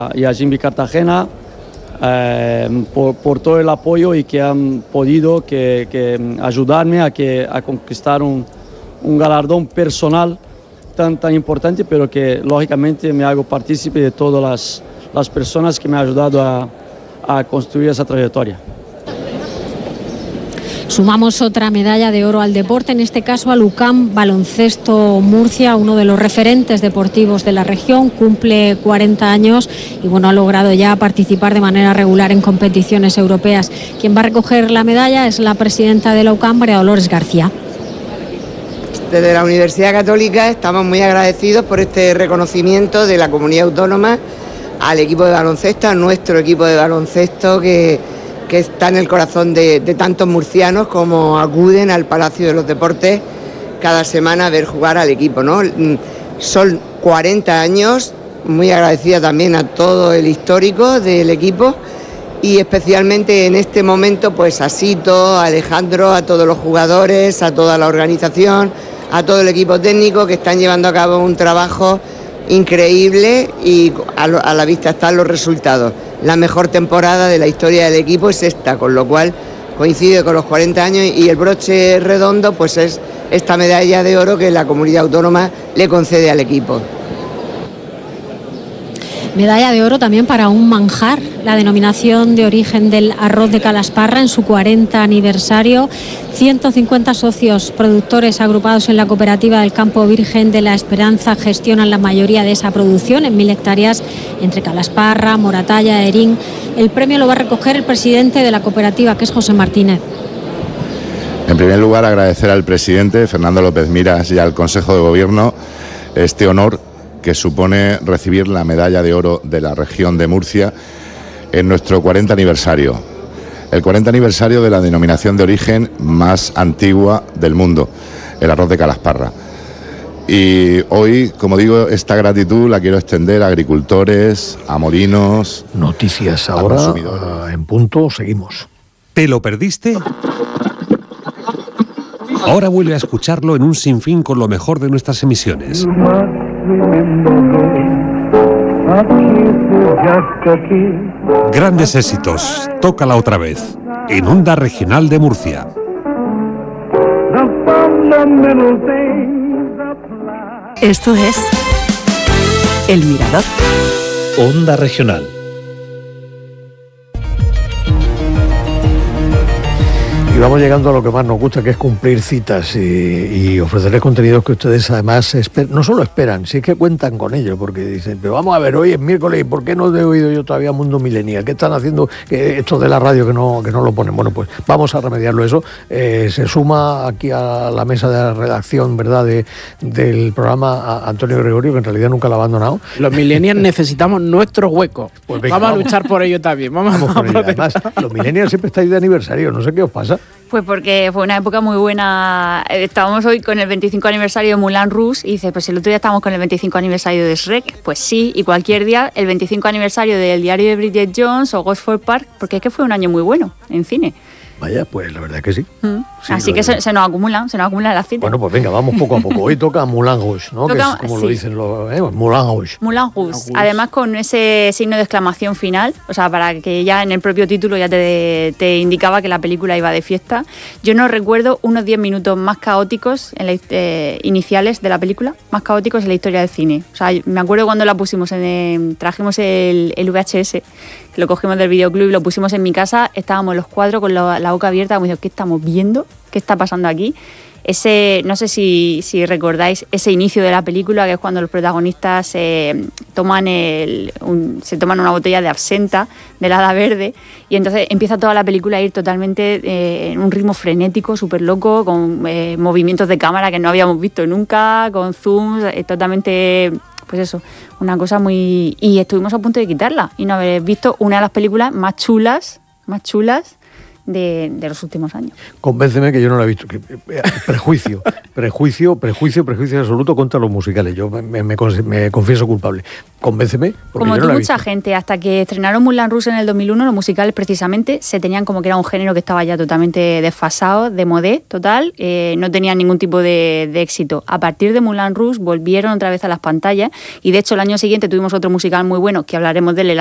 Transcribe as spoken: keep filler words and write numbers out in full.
y a Jimmy Cartagena eh, por, por todo el apoyo y que han podido que, que ayudarme a, que, a conquistar un, un galardón personal tan, tan importante, pero que lógicamente me hago partícipe de todas las, las personas que me han ayudado a, a construir esa trayectoria. Sumamos otra medalla de oro al deporte, en este caso al U C A M Baloncesto Murcia, uno de los referentes deportivos de la región, cumple cuarenta años y bueno, ha logrado ya participar de manera regular en competiciones europeas. Quien va a recoger la medalla es la presidenta de la U C A M, María Dolores García. Desde la Universidad Católica estamos muy agradecidos por este reconocimiento de la comunidad autónoma al equipo de baloncesto, a nuestro equipo de baloncesto que... que está en el corazón de, de tantos murcianos como acuden al Palacio de los Deportes cada semana a ver jugar al equipo, ¿no? Son cuarenta años, muy agradecida también a todo el histórico del equipo y especialmente en este momento pues a Sito, a Alejandro, a todos los jugadores, a toda la organización, a todo el equipo técnico que están llevando a cabo un trabajo increíble y a, lo, a la vista están los resultados. La mejor temporada de la historia del equipo es esta, con lo cual coincide con los cuarenta años y el broche redondo pues es esta medalla de oro que la comunidad autónoma le concede al equipo. Medalla de oro también para un manjar, la denominación de origen del arroz de Calasparra en su cuarenta aniversario. ciento cincuenta socios productores agrupados en la cooperativa del Campo Virgen de la Esperanza gestionan la mayoría de esa producción en mil hectáreas entre Calasparra, Moratalla, Erín. El premio lo va a recoger el presidente de la cooperativa, que es José Martínez. En primer lugar, agradecer al presidente Fernando López Miras y al Consejo de Gobierno este honor que supone recibir la medalla de oro de la región de Murcia en nuestro cuarenta aniversario. El cuarenta aniversario de la denominación de origen más antigua del mundo, el arroz de Calasparra. Y hoy, como digo, esta gratitud la quiero extender a agricultores, a molinos. Noticias ahora, uh, en punto, seguimos. ¿Te lo perdiste? Ahora vuelve a escucharlo en un sinfín con lo mejor de nuestras emisiones. Grandes éxitos, tócala otra vez, en Onda Regional de Murcia. Esto es El Mirador. Onda Regional. Y vamos llegando a lo que más nos gusta, que es cumplir citas y, y ofrecerles contenidos que ustedes además esper- no solo esperan, sí que cuentan con ello, porque dicen, pero vamos a ver, hoy es miércoles, ¿y por qué no he oído yo todavía Mundo Millennial? ¿Qué están haciendo eh, estos de la radio que no, que no lo ponen? Bueno, pues vamos a remediarlo eso. Eh, se suma aquí a la mesa de la redacción, ¿verdad?, de, del programa a Antonio Gregorio, que en realidad nunca lo ha abandonado. Los millennials necesitamos nuestros huecos. Pues venga, vamos a luchar por ello también. Vamos, vamos a con ello. Además, los millennials siempre estáis de aniversario, no sé qué os pasa. Pues porque fue una época muy buena. Estábamos hoy con el veinticinco aniversario de Moulin Rouge y dice, pues el otro día estábamos con el veinticinco aniversario de Shrek. Pues sí, y cualquier día el veinticinco aniversario del diario de Bridget Jones o Gosford Park, porque es que fue un año muy bueno en cine. Vaya, pues la verdad es que sí. Mm. Sí, Así que se, se nos acumulan, se nos acumulan las citas. Bueno, pues venga, vamos poco a poco. Hoy toca Moulin Rouge, ¿no? Toca, que es como sí. lo dicen los... Eh, Moulin Rouge. Moulin Rouge. Además con ese signo de exclamación final, o sea, para que ya en el propio título ya te, te indicaba que la película iba de fiesta. Yo no recuerdo unos diez minutos más caóticos en la, eh, iniciales de la película, más caóticos en la historia del cine. O sea, me acuerdo cuando la pusimos, en, eh, trajimos el, el V H S, lo cogimos del videoclub y lo pusimos en mi casa, estábamos los cuatro con la, la boca abierta, como diciendo, ¿qué estamos viendo? ¿Qué está pasando aquí? Ese, no sé si, si recordáis ese inicio de la película, que es cuando los protagonistas eh, toman el, un, se toman una botella de absenta, de helada verde, y entonces empieza toda la película a ir totalmente eh, en un ritmo frenético, súper loco, con eh, movimientos de cámara que no habíamos visto nunca, con zooms, eh, totalmente... Pues eso, una cosa muy... Y estuvimos a punto de quitarla y no haber visto una de las películas más chulas, más chulas de, de los últimos años. Convénceme que yo no la he visto. Prejuicio, prejuicio, prejuicio, prejuicio absoluto contra los musicales. Yo me, me, me confieso culpable. Convénceme. Como yo tú, no la he mucha visto. gente, hasta que estrenaron Moulin Rouge en el dos mil uno, los musicales precisamente se tenían como que era un género que estaba ya totalmente desfasado, de modé total, eh, no tenían ningún tipo de, de éxito. A partir de Moulin Rouge volvieron otra vez a las pantallas y de hecho el año siguiente tuvimos otro musical muy bueno, que hablaremos de él